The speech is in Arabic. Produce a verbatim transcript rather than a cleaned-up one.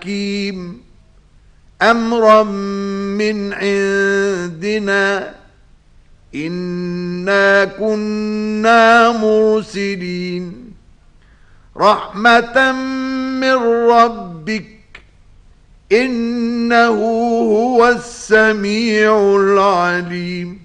حكيم أمرا من عندنا إنا كنا مرسلين رحمة من ربك إنه هو السميع العليم